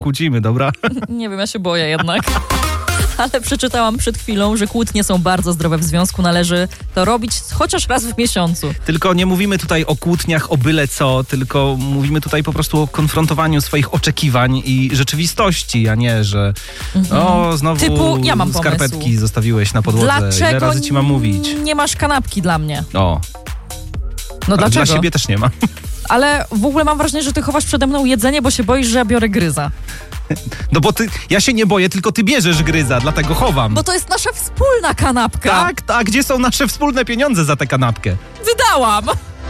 kłócimy, dobra? Nie wiem, ja się boję jednak. Ale przeczytałam przed chwilą, że kłótnie są bardzo zdrowe w związku. Należy to robić chociaż raz w miesiącu. Tylko nie mówimy tutaj o kłótniach, o byle co, tylko mówimy tutaj po prostu o konfrontowaniu swoich oczekiwań i rzeczywistości, a nie, że znowu Typu, ja mam skarpetki pomysł. zostawiłeś na podłodze. Ile Dlaczego razy ci mam mówić? nie masz kanapki dla mnie? O, No dlaczego? dla siebie też nie ma. Ale w ogóle mam wrażenie, że ty chowasz przede mną jedzenie, bo się boisz, że ja biorę gryza. No bo ja się nie boję, tylko ty bierzesz gryza, dlatego chowam. Bo to jest nasza wspólna kanapka. Tak, a gdzie są nasze wspólne pieniądze za tę kanapkę? Wydałam.